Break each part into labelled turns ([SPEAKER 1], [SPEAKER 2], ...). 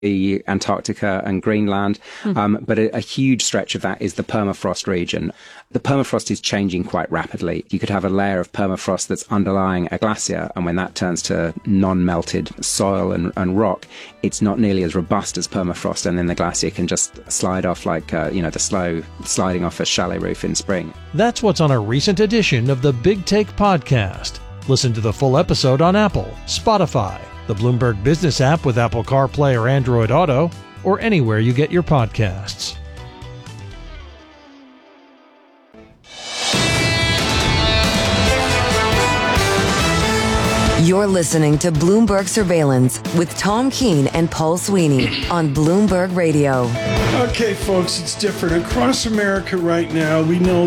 [SPEAKER 1] Antarctica and Greenland. But a huge stretch of that is the permafrost region. The permafrost is changing quite rapidly. You could have a layer of permafrost that's underlying a glacier, and when that turns to non-melted soil and rock, it's not nearly as robust as permafrost, and then the glacier can just slide off like, the slow sliding off a chalet roof in spring.
[SPEAKER 2] That's what's on a recent edition of the Big Take podcast. Listen to the full episode on Apple, Spotify, the Bloomberg Business app with Apple CarPlay or Android Auto, or anywhere you get your podcasts.
[SPEAKER 3] You're listening to Bloomberg Surveillance with Tom Keene and Paul Sweeney on Bloomberg Radio.
[SPEAKER 4] Okay, folks, it's different. Across America right now, we know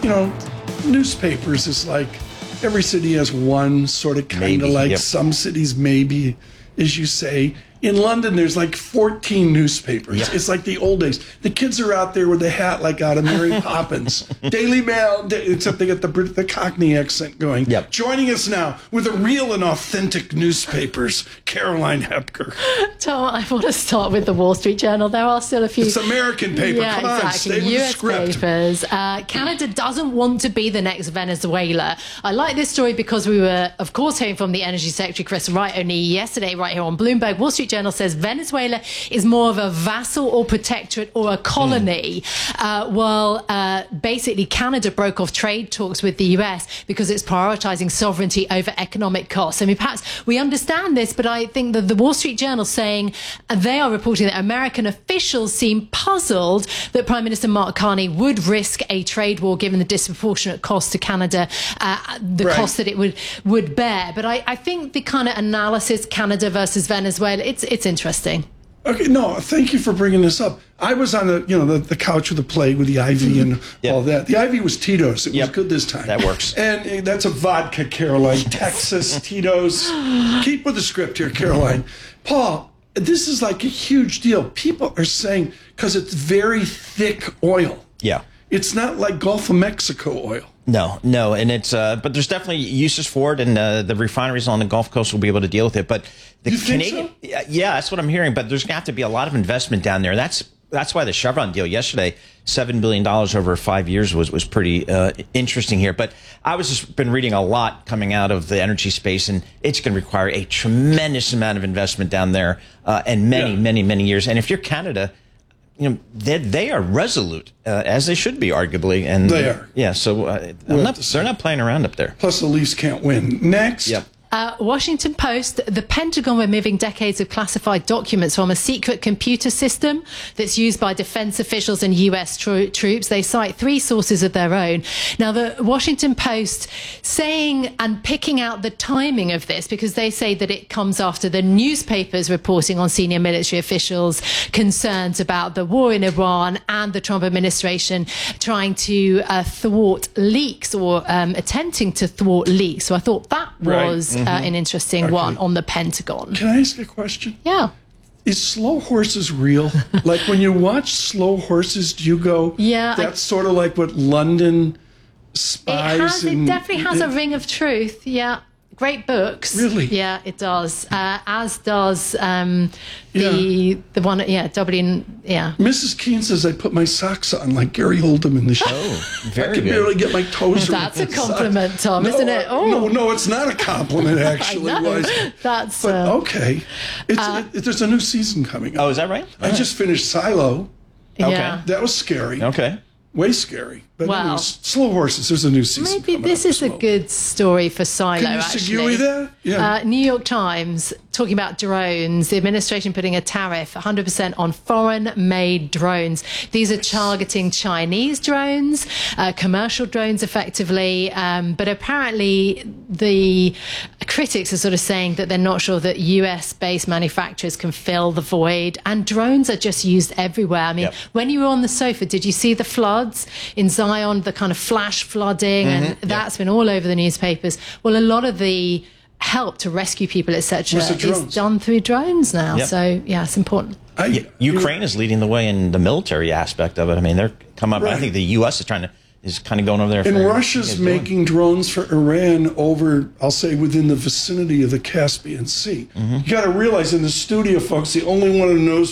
[SPEAKER 4] that, newspapers is like every city has one, sort of kind of like some cities maybe, as you say. In London, there's like 14 newspapers. Yep. It's like the old days. The kids are out there with a hat like out of Mary Poppins. Daily Mail, except they get the Cockney accent going.
[SPEAKER 5] Yep.
[SPEAKER 4] Joining us now with a real and authentic newspapers, Caroline Hepker.
[SPEAKER 6] Tom, I want to start with the Wall Street Journal. There are still a few.
[SPEAKER 4] It's American paper.
[SPEAKER 6] Yeah,
[SPEAKER 4] Come on,
[SPEAKER 6] exactly.
[SPEAKER 4] stay with
[SPEAKER 6] US
[SPEAKER 4] the script.
[SPEAKER 6] papers. Canada doesn't want to be the next Venezuela. I like this story because we were, of course, hearing from the Energy Secretary Chris Wright only yesterday, right here on Bloomberg. Wall Street Journal says Venezuela is more of a vassal or protectorate or a colony, while basically Canada broke off trade talks with the US because it's prioritizing sovereignty over economic costs. I mean, perhaps we understand this, but I think that the Wall Street Journal saying they are reporting that American officials seem puzzled that Prime Minister Mark Carney would risk a trade war given the disproportionate cost to Canada, cost that it would bear. But I think the kind of analysis, Canada versus Venezuela, it's interesting.
[SPEAKER 4] Okay, no, thank you for bringing this up. I was on the couch with the plague with the IV and all that. The IV was Tito's. It was good this time.
[SPEAKER 5] That works.
[SPEAKER 4] And that's a vodka, Caroline. Texas, Tito's. Keep with the script here, Caroline. Paul, this is like a huge deal. People are saying, because it's very thick oil.
[SPEAKER 5] Yeah.
[SPEAKER 4] It's not like Gulf of Mexico oil.
[SPEAKER 5] No, and it's but there's definitely uses for it, and the refineries on the Gulf Coast will be able to deal with it. But the
[SPEAKER 4] you
[SPEAKER 5] Canadian,
[SPEAKER 4] think so?
[SPEAKER 5] Yeah, that's what I'm hearing. But there's going to have to be a lot of investment down there. That's why the Chevron deal yesterday, $7 billion over 5 years, was pretty interesting here. But I was just been reading a lot coming out of the energy space, and it's going to require a tremendous amount of investment down there, and many years. And if you're Canada, they are resolute, as they should be, arguably. And
[SPEAKER 4] they are.
[SPEAKER 5] Yeah, so they're not playing around up there.
[SPEAKER 4] Plus, the Leafs can't win. Next.
[SPEAKER 5] Yep.
[SPEAKER 6] Washington Post, the Pentagon removing decades of classified documents from a secret computer system that's used by defense officials and U.S. troops. They cite 3 sources of their own. Now, the Washington Post saying and picking out the timing of this because they say that it comes after the newspapers reporting on senior military officials' concerns about the war in Iran and the Trump administration trying to thwart leaks or attempting to thwart leaks. So I thought that was an interesting one on the Pentagon.
[SPEAKER 4] Can I ask a question?
[SPEAKER 6] Yeah.
[SPEAKER 4] Is slow horses real? Like when you watch slow horses, do you go, that's sort of like what London spies?
[SPEAKER 6] It definitely has a ring of truth. Yeah. Great books.
[SPEAKER 4] Really?
[SPEAKER 6] Yeah, it does. As does the one at Dublin. Yeah.
[SPEAKER 4] Mrs. Keene says I put my socks on like Gary Oldham in the show.
[SPEAKER 5] Oh, very
[SPEAKER 4] I can
[SPEAKER 5] good.
[SPEAKER 4] barely get my toes around.
[SPEAKER 6] That's a compliment, Tom, isn't it?
[SPEAKER 4] Oh. No, it's not a compliment, actually.
[SPEAKER 6] That's
[SPEAKER 4] okay. There's a new season coming up.
[SPEAKER 5] Oh, is that right?
[SPEAKER 4] I just finished Silo.
[SPEAKER 6] Yeah.
[SPEAKER 4] That was scary.
[SPEAKER 5] Okay.
[SPEAKER 4] Way scary. But
[SPEAKER 6] Wow.
[SPEAKER 4] anyways, Slow Horses, there's a new season.
[SPEAKER 6] Maybe this is a good story for Silo,
[SPEAKER 4] Can you
[SPEAKER 6] actually.
[SPEAKER 4] segue that? Yeah.
[SPEAKER 6] New York Times talking about drones. The administration putting a tariff 100% on foreign-made drones. These are targeting Chinese drones, commercial drones, effectively. But apparently, the critics are sort of saying that they're not sure that US-based manufacturers can fill the void. And drones are just used everywhere. I mean, when you were on the sofa, did you see the floods in Zion, the kind of flash flooding? And that's been all over the newspapers. Well, a lot of the help to rescue people, etc., is done through drones now. So, yeah, it's important.
[SPEAKER 5] Ukraine is leading the way in the military aspect of it. I mean, they're coming up. I think the U.S. is trying to is kind of going over there.
[SPEAKER 4] And Russia's making drones for Iran over, I'll say, within the vicinity of the Caspian Sea. You got to realize in the studio, folks, the only one who knows